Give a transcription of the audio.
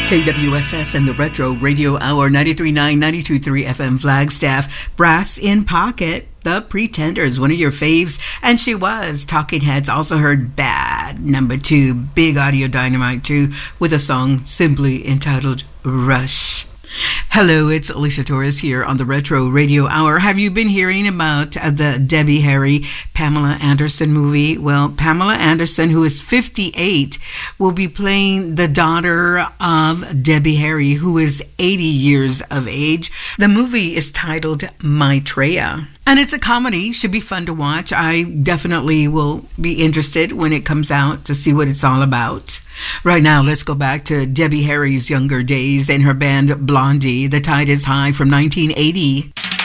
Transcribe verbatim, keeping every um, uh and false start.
K W S S and the Retro Radio Hour, ninety-three point nine, ninety-two point three F M Flagstaff. Brass in Pocket, The Pretenders, one of your faves. And she was. Talking Heads also heard Bad, number two, Big Audio Dynamite two, with a song simply entitled Rush. Hello, it's Alicia Torres here on the Retro Radio Hour. Have you been hearing about the Debbie Harry, Pamela Anderson movie? Well, Pamela Anderson, who is fifty-eight, will be playing the daughter of Debbie Harry, who is eighty years of age. The movie is titled Maitreya. And it's a comedy, should be fun to watch. I definitely will be interested when it comes out to see what it's all about. Right now, let's go back to Debbie Harry's younger days and her band Blondie. The Tide is High from nineteen eighty.